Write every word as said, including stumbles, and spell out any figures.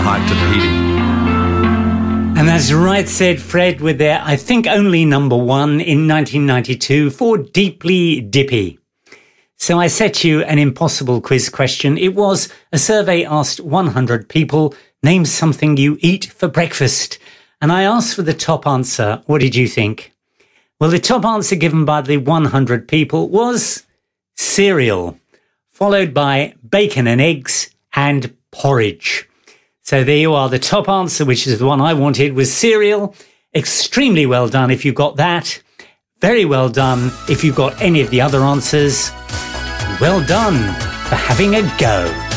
pipe to Tahiti. And that's right, said Fred, with their, I think, only number one in nineteen ninety-two for Deeply Dippy. So I set you an impossible quiz question. It was a survey asked one hundred people, name something you eat for breakfast. And I asked for the top answer. What did you think? Well, the top answer given by the one hundred people was cereal, followed by bacon and eggs and porridge. So there you are. The top answer, which is the one I wanted, was cereal. Extremely well done if you got that. Very well done if you got any of the other answers. Well done for having a go.